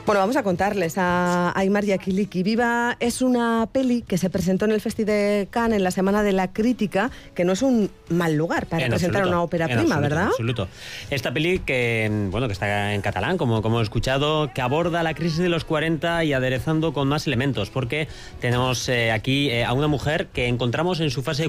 Bueno, vamos a contarles a Aimar y a Kiliki. Viva es una peli que se presentó en el Festival de Cannes en la Semana de la Crítica, que no es un mal lugar para presentar una ópera prima, ¿verdad? En absoluto. Esta peli que está en catalán, como hemos escuchado, que aborda la crisis de los 40 y aderezando con más elementos, porque tenemos aquí a una mujer que encontramos en su fase